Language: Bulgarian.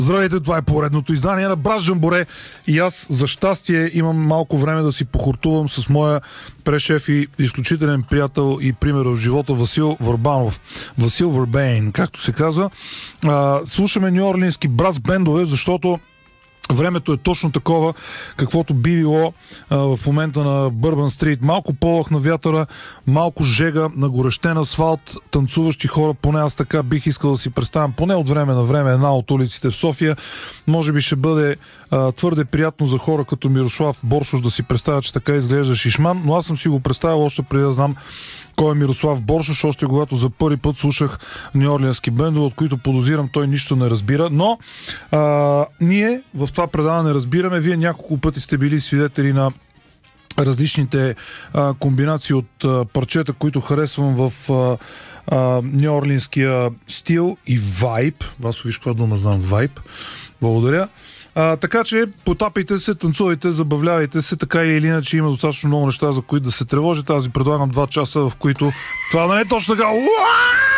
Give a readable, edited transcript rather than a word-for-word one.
Здравейте, това е поредното издание на Браш Джамборе и аз за щастие имам малко време да си похортувам с моя прешеф и изключителен приятел и пример в живота Васил Върбанов. Васил Върбейн, както се казва. Слушаме нюорлински брас бендове, защото времето е точно такова, каквото би било в момента на Бърбан Стрит. Малко полъх на вятъра, малко жега на горещен асфалт, танцуващи хора, поне аз така бих искал да си представям, поне от време на време една от улиците в София. Може би ще бъде твърде приятно за хора като Мирослав Боршош да си представя, че така изглежда Шишман, но аз съм си го представил още преди да знам кой е Мирослав Боршош, още когато за първи път слушах нюорлински бендове, от които подозирам той нищо не разбира, но ние в това предаване разбираме. Вие няколко пъти сте били свидетели на различните комбинации от парчета, които харесвам в нюорлинския стил и вайб. Вас виж каква дума знам, вайб. Благодаря. Така че потапайте се, танцувайте, забавлявайте се, така или иначе има достатъчно много неща, за които да се тревожите. Аз ви предлагам 2 часа, в които това да не е точно така.